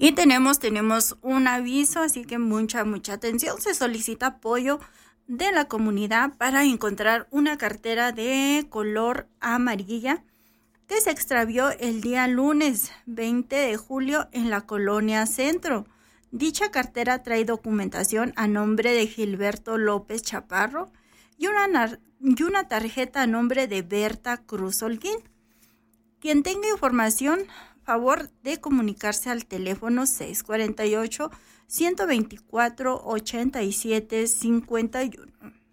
Y tenemos un aviso, así que mucha atención. Se solicita apoyo de la comunidad para encontrar una cartera de color amarilla que se extravió el día lunes 20 de julio en la colonia Centro. Dicha cartera trae documentación a nombre de Gilberto López Chaparro y una tarjeta a nombre de Berta Cruz Holguín. Quien tenga información, favor de comunicarse al teléfono 648-124-8751.